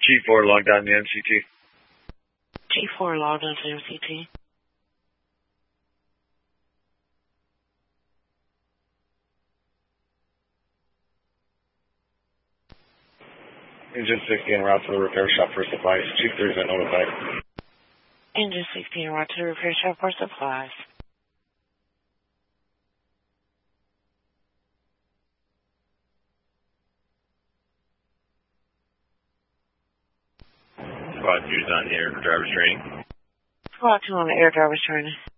G4 logged on the MCT. G4 logged on to MCT. Engine 60 en route to the repair shop for supplies. Chief 30 been notified. Engine 60 en route to the repair shop for supplies. Squad 2's on here for driver's training. Squad 2 on the air driver's training.